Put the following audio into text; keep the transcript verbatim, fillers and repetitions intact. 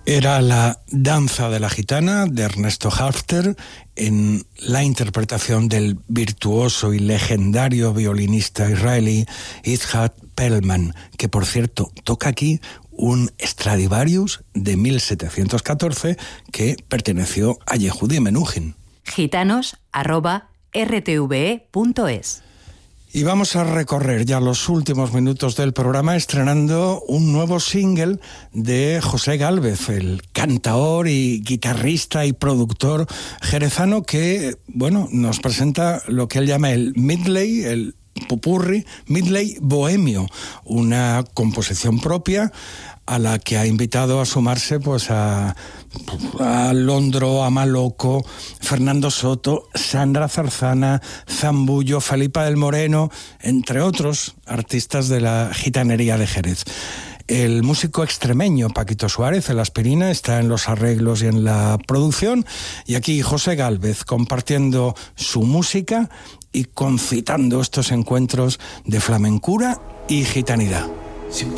Era la danza de la gitana de Ernesto Halffter en la interpretación del virtuoso y legendario violinista israelí Itzhak Perlman, que por cierto toca aquí un Stradivarius de mil setecientos catorce que perteneció a Yehudi Menuhin. gitanos arroba r t v e punto es. Y vamos a recorrer ya los últimos minutos del programa estrenando un nuevo single de José Gálvez, el cantaor y guitarrista y productor jerezano que, bueno, nos presenta lo que él llama el medley, el popurrí, medley bohemio, una composición propia a la que ha invitado a sumarse pues a, a Londro, a Maloco, Fernando Soto, Sandra Zarzana, Zambullo, Felipa del Moreno, entre otros artistas de la gitanería de Jerez. El músico extremeño Paquito Suárez, el Aspirina, está en los arreglos y en la producción, y aquí José Gálvez compartiendo su música y concitando estos encuentros de flamencura y gitanidad.